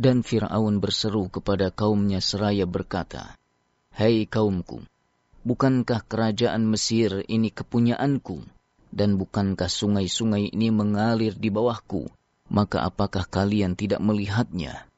Dan Fir'aun berseru kepada kaumnya seraya berkata, "Hai kaumku, bukankah kerajaan Mesir ini kepunyaanku, dan bukankah sungai-sungai ini mengalir di bawahku? Maka apakah kalian tidak melihatnya?